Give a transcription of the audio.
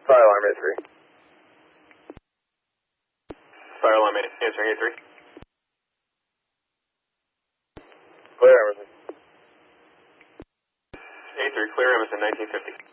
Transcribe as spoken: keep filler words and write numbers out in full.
Fire alarm A three. Fire alarm answering A three. Clear, Emerson. A three, clear Emerson, nineteen fifty.